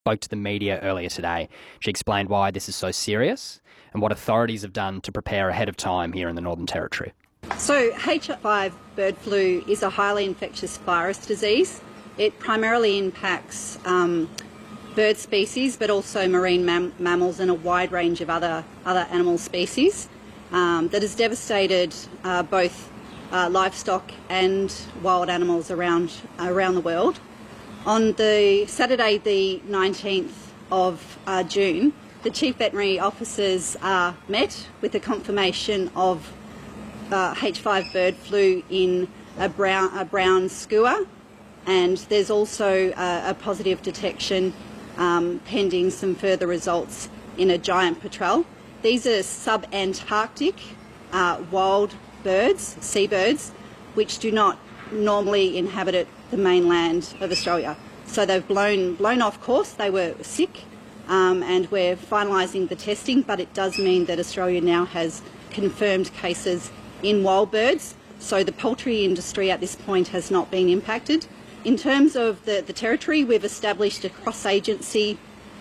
spoke to the media earlier today. She explained why this is so serious and what authorities have done to prepare ahead of time here in the Northern Territory. So H5 bird flu is a highly infectious virus disease. It primarily impacts bird species, but also marine mammals and a wide range of other animal species that has devastated both livestock and wild animals around the world. On the Saturday, the 19th of June, the Chief Veterinary Officers met with a confirmation of H5 bird flu in a brown skua, and there's also a positive detection pending some further results in a giant petrel. These are sub-Antarctic wild birds, seabirds, which do not normally inhabit the mainland of Australia. So they've blown off course. They were sick, and we're finalising the testing, but it does mean that Australia now has confirmed cases in wild birds. So the poultry industry at this point has not been impacted. In terms of the territory, we've established a cross-agency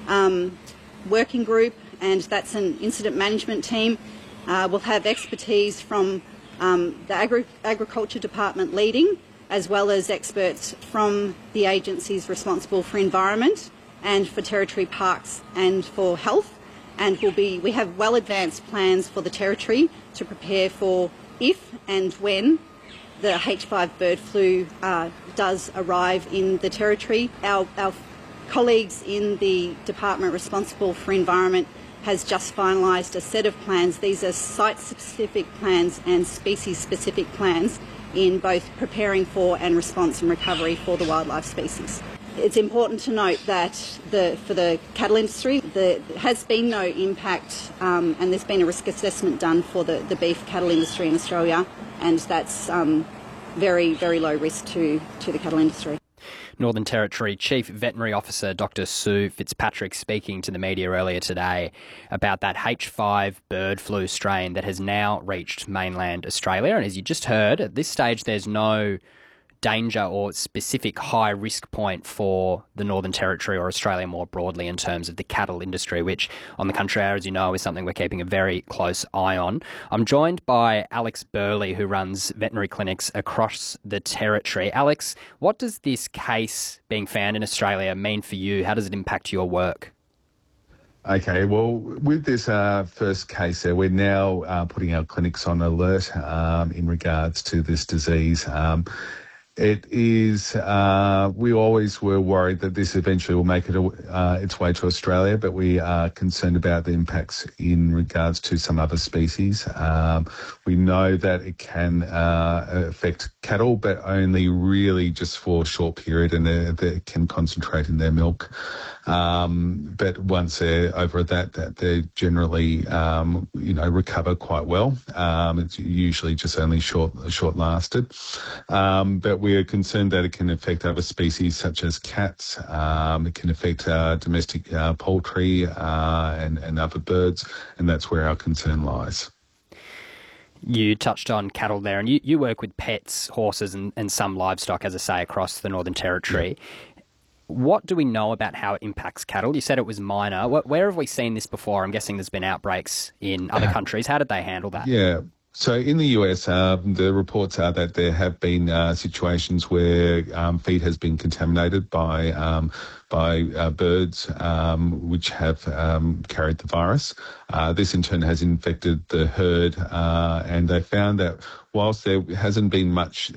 working group, and that's an incident management team. We'll have expertise from the Agriculture Department leading, as well as experts from the agencies responsible for environment and for territory parks and for health. And we have well advanced plans for the territory to prepare for if and when the H5 bird flu does arrive in the territory. Our colleagues in the department responsible for environment has just finalised a set of plans. These are site-specific plans and species-specific plans in both preparing for and response and recovery for the wildlife species. It's important to note that for the cattle industry, there has been no impact, and there's been a risk assessment done for the beef cattle industry in Australia, and that's very, very low risk to the cattle industry. Northern Territory Chief Veterinary Officer Dr. Sue Fitzpatrick speaking to the media earlier today about that H5 bird flu strain that has now reached mainland Australia. And as you just heard, at this stage there's no danger or specific high risk point for the Northern Territory or Australia more broadly in terms of the cattle industry, which on the country, as you know, is something we're keeping a very close eye on. I'm joined by Alex Burley, who runs veterinary clinics across the Territory. Alex, what does this case being found in Australia mean for you? How does it impact your work? Okay, well, with this first case, we're now putting our clinics on alert in regards to this disease. It is, we always were worried that this eventually will make its way to Australia, but we are concerned about the impacts in regards to some other species. We know that it can affect cattle, but only really just for a short period, and they can concentrate in their milk. But once they're over that they generally, recover quite well. It's usually just only short lasted. But we are concerned that it can affect other species such as cats. It can affect domestic poultry and other birds, and that's where our concern lies. You touched on cattle there, and you work with pets, horses and some livestock, as I say, across the Northern Territory. Yeah. What do we know about how it impacts cattle? You said it was minor. Where have we seen this before? I'm guessing there's been outbreaks in other countries. How did they handle that? Yeah. So in the US, the reports are that there have been situations where feed has been contaminated by birds which have carried the virus. This in turn has infected the herd, and they found that whilst there hasn't been much,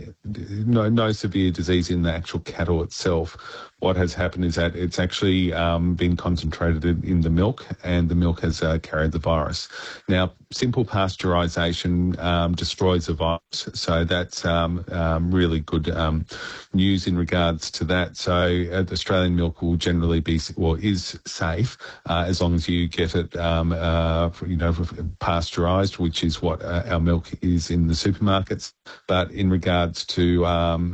no severe disease in the actual cattle itself, what has happened is that it's actually been concentrated in the milk, and the milk has carried the virus. Now, simple pasteurisation destroys the virus, so that's really good news in regards to that. So the Australian milk will generally be, is safe as long as you get it, pasteurised, which is what our milk is in the supermarkets. But in regards to,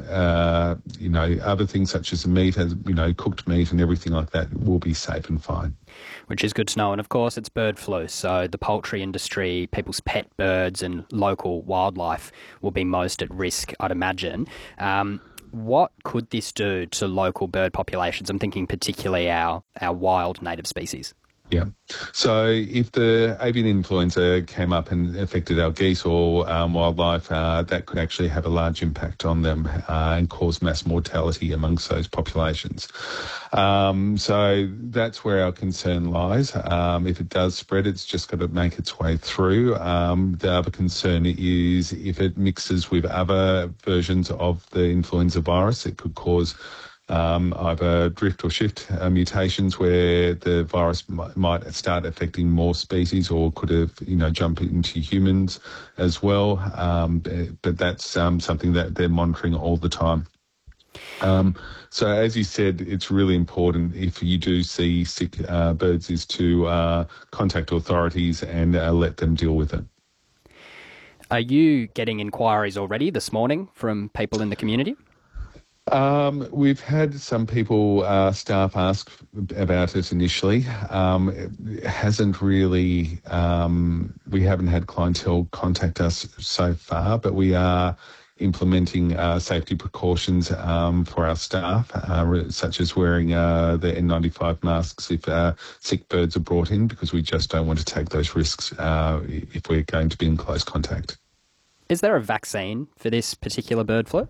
other things such as meat, cooked meat and everything like that will be safe and fine. Which is good to know. And of course, it's bird flu. So the poultry industry, people's pet birds and local wildlife will be most at risk, I'd imagine. What could this do to local bird populations? I'm thinking particularly our wild native species. Yeah. So if the avian influenza came up and affected our geese or wildlife, that could actually have a large impact on them and cause mass mortality amongst those populations. So that's where our concern lies. If it does spread, it's just got to make its way through. The other concern is if it mixes with other versions of the influenza virus, it could cause either drift or shift mutations where the virus might start affecting more species or could have, jump into humans as well. But that's something that they're monitoring all the time. So as you said, it's really important if you do see sick birds is to contact authorities and let them deal with it. Are you getting inquiries already this morning from people in the community? We've had some people, staff ask about it initially. It hasn't really, we haven't had clientele contact us so far, but we are implementing safety precautions for our staff, such as wearing the N95 masks if sick birds are brought in, because we just don't want to take those risks if we're going to be in close contact. Is there a vaccine for this particular bird flu?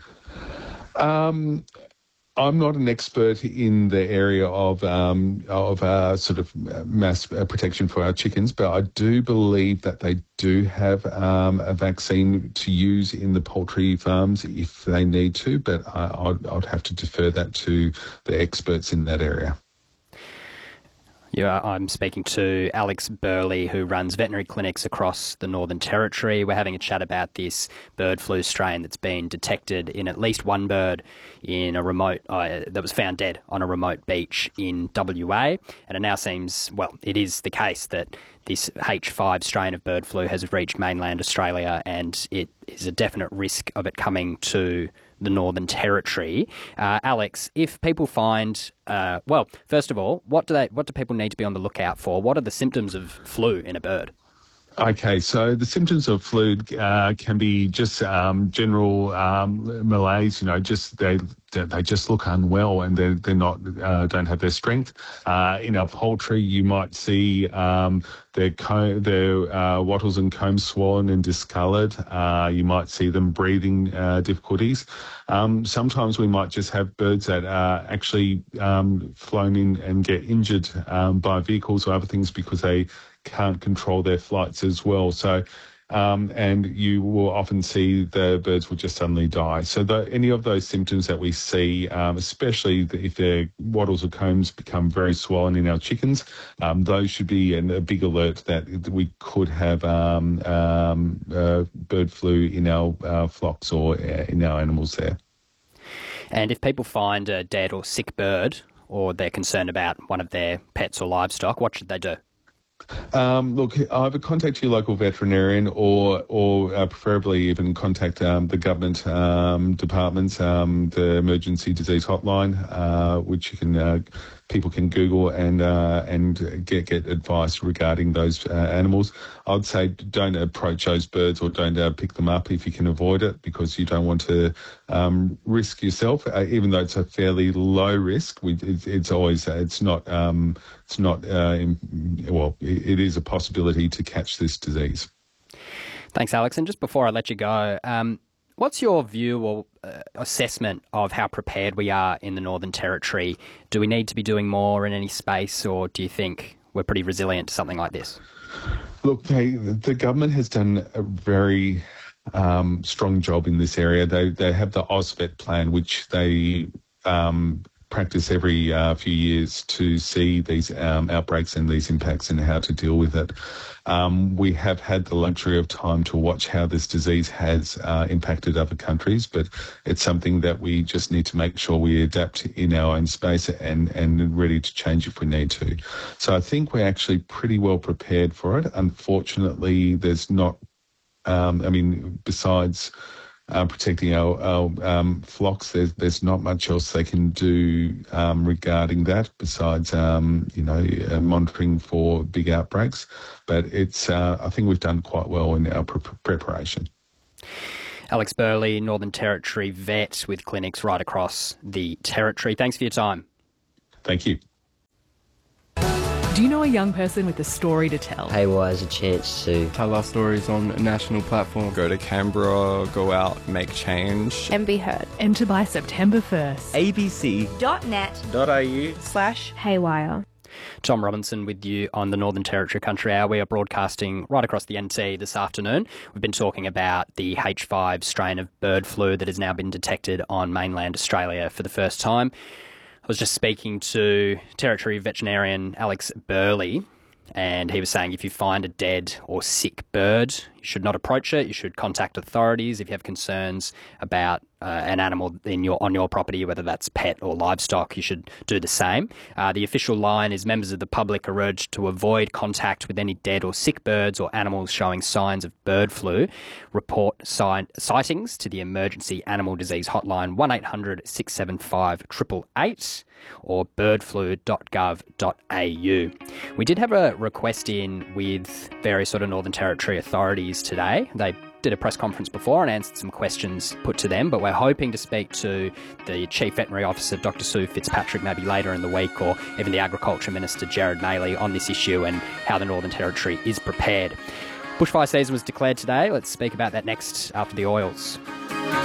I'm not an expert in the area of sort of mass protection for our chickens, but I do believe that they do have a vaccine to use in the poultry farms if they need to, but I'd have to defer that to the experts in that area. Yeah, I'm speaking to Alex Burley, who runs veterinary clinics across the Northern Territory. We're having a chat about this bird flu strain that's been detected in at least one bird in a remote that was found dead on a remote beach in WA. And it now seems, well, it is the case that this H5 strain of bird flu has reached mainland Australia, and it is a definite risk of it coming to the Northern Territory. Alex, if people find, first of all, what do people need to be on the lookout for? What are the symptoms of flu in a bird? Okay, so the symptoms of flu can be just general malaise. Just they just look unwell and they're not don't have their strength. In our poultry, you might see their wattles and combs swollen and discoloured. You might see them breathing difficulties. Sometimes we might just have birds that are actually flown in and get injured by vehicles or other things because they can't control their flights as well. So, and you will often see the birds will just suddenly die. So any of those symptoms that we see, especially if their wattles or combs become very swollen in our chickens, those should be a big alert that we could have bird flu in our flocks or in our animals there. And if people find a dead or sick bird, or they're concerned about one of their pets or livestock, what should they do? Look, either contact your local veterinarian or preferably even contact the government departments, the emergency disease hotline, which you can people can Google and get advice regarding those animals. I'd say don't approach those birds or don't pick them up if you can avoid it, because you don't want to risk yourself. Even though it's a fairly low risk, it's always it is a possibility to catch this disease. Thanks, Alex. And just before I let you go, what's your view or assessment of how prepared we are in the Northern Territory? Do we need to be doing more in any space, or do you think we're pretty resilient to something like this? Look, the government has done a very strong job in this area. They have the AusVet plan, which they practice every few years to see these outbreaks and these impacts and how to deal with it. We have had the luxury of time to watch how this disease has impacted other countries, but it's something that we just need to make sure we adapt in our own space and ready to change if we need to. So I think we're actually pretty well prepared for it. Unfortunately, there's not, besides protecting our flocks, there's not much else they can do regarding that besides monitoring for big outbreaks. But it's I think we've done quite well in our preparation. Alex Burley, Northern Territory vet with clinics right across the Territory. Thanks for your time. Thank you. Do you know a young person with a story to tell? Haywire is a chance to tell our stories on a national platform. Go to Canberra, go out, make change. And be heard. Enter by September 1st. abc.net.au/haywire. Tom Robinson with you on the Northern Territory Country Hour. We are broadcasting right across the NT this afternoon. We've been talking about the H5 strain of bird flu that has now been detected on mainland Australia for the first time. I was just speaking to Territory veterinarian Alex Burley, and he was saying if you find a dead or sick bird, you should not approach it. You should contact authorities if you have concerns about an animal on your property, whether that's pet or livestock. You should do the same. The official line is members of the public are urged to avoid contact with any dead or sick birds or animals showing signs of bird flu. Report sightings to the Emergency Animal Disease Hotline 1800 675 888 or birdflu.gov.au. We did have a request in with various sort of Northern Territory authorities today. They did a press conference before and answered some questions put to them, but we're hoping to speak to the Chief Veterinary Officer, Dr. Sue Fitzpatrick, maybe later in the week, or even the Agriculture Minister, Gerard Maley, on this issue and how the Northern Territory is prepared. Bushfire season was declared today. Let's speak about that next after the oils.